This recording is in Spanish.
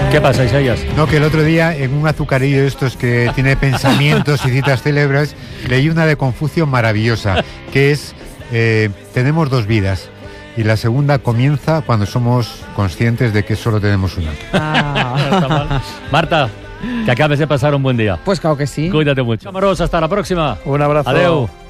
¿Qué pasa, Isaías? No, que el otro día en un azucarillo de estos que tiene pensamientos y citas célebres, leí una de Confucio maravillosa, que es, tenemos dos vidas. Y la segunda comienza cuando somos conscientes de que solo tenemos una. Marta, que acabes de pasar un buen día. Pues claro que sí. Cuídate mucho. Amaros, hasta la próxima. Un abrazo. Adeu.